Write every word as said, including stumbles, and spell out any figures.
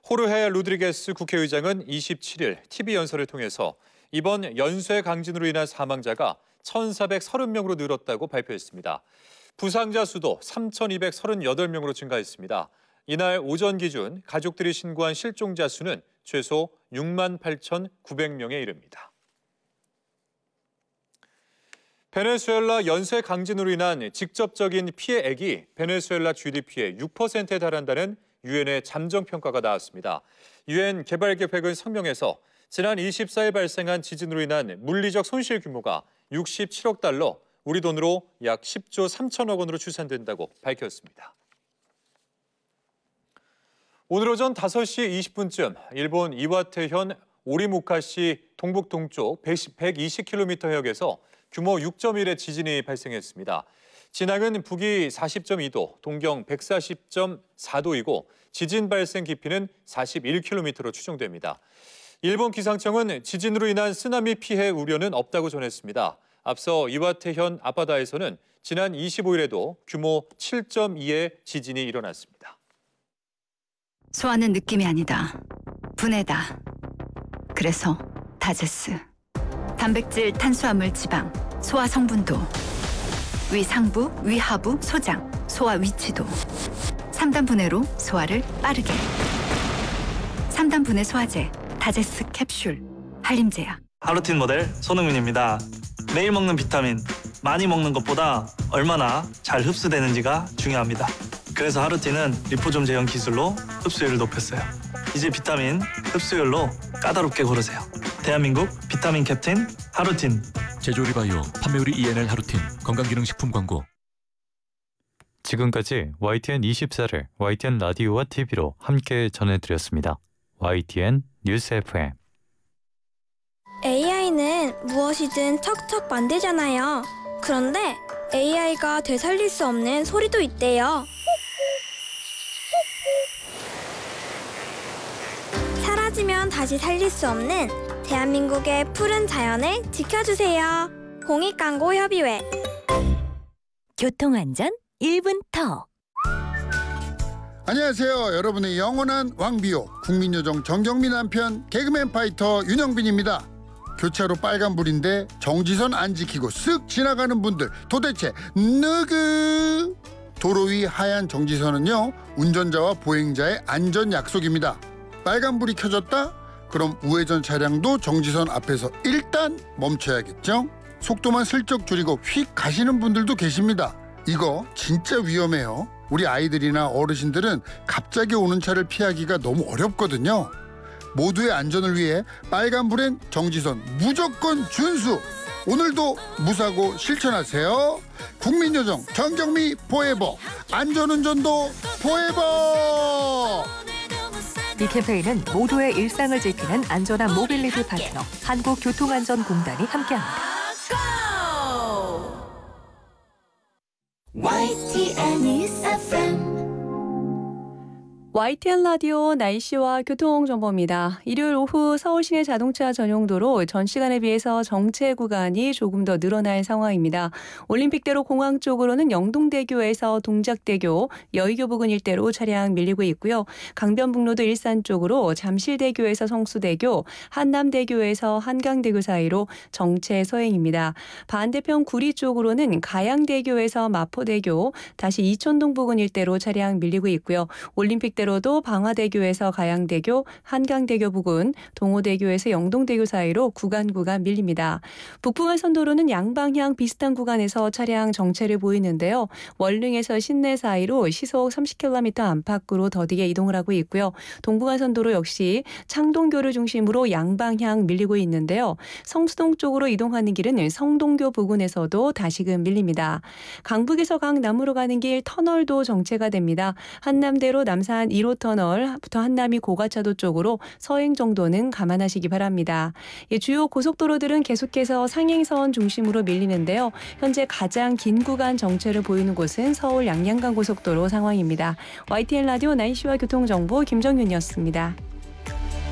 호르헤 로드리게스 국회의장은 이십칠 일 티비 연설을 통해서 이번 연쇄 강진으로 인한 사망자가 천사백삼십 명으로 늘었다고 발표했습니다. 부상자 수도 삼천이백삼십팔 명으로 증가했습니다. 이날 오전 기준 가족들이 신고한 실종자 수는 최소 육만 팔천구백 명에 이릅니다. 베네수엘라 연쇄 강진으로 인한 직접적인 피해액이 베네수엘라 지디피의 육 퍼센트에 달한다는 유엔의 잠정평가가 나왔습니다. 유엔 개발계획은 성명에서 지난 이십사 일 발생한 지진으로 인한 물리적 손실 규모가 육십칠억 달러, 우리 돈으로 약 십조 삼천억 원으로 추산된다고 밝혔습니다. 오늘 오전 다섯 시 이십 분쯤 일본 이와테현 오리무카시 동북동쪽 백이십 킬로미터 해역에서 규모 육 점 일의 지진이 발생했습니다. 진앙은 북위 사십 점 이 도, 동경 백사십 점 사 도이고 지진 발생 깊이는 사십일 킬로미터로 추정됩니다. 일본 기상청은 지진으로 인한 쓰나미 피해 우려는 없다고 전했습니다. 앞서 이와테현 아바다에서는 지난 이십오 일에도 규모 칠 점 이의 지진이 일어났습니다. 소화는 느낌이 아니다. 분해다. 그래서 다제스. 단백질, 탄수화물, 지방, 소화 성분도, 위 상부, 위 하부, 소장, 소화 위치도. 삼 단 분해로 소화를 빠르게. 삼 단 분해 소화제, 다제스 캡슐, 한림제약. 하루틴 모델 손흥민입니다. 매일 먹는 비타민, 많이 먹는 것보다 얼마나 잘 흡수되는지가 중요합니다. 그래서 하루틴은 리포좀 제형 기술로 흡수율을 높였어요. 이제 비타민 흡수율로 까다롭게 고르세요. 대한민국 비타민 캡틴 하루틴. 제조리 바이오, 판매우리 이엔엘 하루틴, 건강기능식품 광고. 지금까지 와이티엔 이십사를 와이티엔 라디오와 티비로 함께 전해드렸습니다. 와이티엔 뉴스 에프엠. 에이아이는 무엇이든 척척 만들잖아요. 그런데 에이아이가 되살릴 수 없는 소리도 있대요. 사라지면 다시 살릴 수 없는 대한민국의 푸른 자연을 지켜주세요. 공익광고협의회. 교통안전 일 분 턱. 안녕하세요. 여러분의 영원한 왕비호 국민요정 정경미 남편 개그맨 파이터 윤영빈입니다. 교차로 빨간불인데 정지선 안 지키고 쓱 지나가는 분들 도대체 누구? 도로 위 하얀 정지선은요, 운전자와 보행자의 안전 약속입니다. 빨간불이 켜졌다? 그럼 우회전 차량도 정지선 앞에서 일단 멈춰야겠죠? 속도만 슬쩍 줄이고 휙 가시는 분들도 계십니다. 이거 진짜 위험해요. 우리 아이들이나 어르신들은 갑자기 오는 차를 피하기가 너무 어렵거든요. 모두의 안전을 위해 빨간불엔 정지선 무조건 준수! 오늘도 무사고 실천하세요. 국민요정 정경미 포에버, 안전운전도 포에버! 이 캠페인은 모두의 일상을 지키는 안전한 모빌리티 파트너 한국교통안전공단이 함께합니다. 와이티엔 뉴스 에프엠. 와이티엔 라디오 날씨와 교통정보입니다. 일요일 오후 서울 시내 자동차 전용도로 전 시간에 비해서 정체 구간이 조금 더 늘어날 상황입니다. 올림픽대로 공항 쪽으로는 영동대교에서 동작대교, 여의교 부근 일대로 차량 밀리고 있고요. 강변북로도 일산 쪽으로 잠실대교에서 성수대교, 한남대교에서 한강대교 사이로 정체 서행입니다. 반대편 구리 쪽으로는 가양대교에서 마포대교, 다시 이촌동 부근 일대로 차량 밀리고 있고요. 올림픽 대로도 방화대교에서 가양대교, 한강대교 부근, 동호대교에서 영동대교 사이로 구간 구간 밀립니다. 북부간선도로는 양방향 비슷한 구간에서 차량 정체를 보이는데요. 월릉에서 신내 사이로 시속 삼십 킬로미터 안팎으로 더디게 이동을 하고 있고요. 동부간선도로 역시 창동교를 중심으로 양방향 밀리고 있는데요. 성수동 쪽으로 이동하는 길은 성동교 부근에서도 다시금 밀립니다. 강북에서 강남으로 가는 길 터널도 정체가 됩니다. 한남대로 남산 일 호 터널부터 한남이 고가차도 쪽으로 서행 정도는 감안하시기 바랍니다. 예, 주요 고속도로들은 계속해서 상행선 중심으로 밀리는데요. 현재 가장 긴 구간 정체를 보이는 곳은 서울 양양간 고속도로 상황입니다. 와이티엔 라디오 날씨와 교통정보 김정윤이었습니다.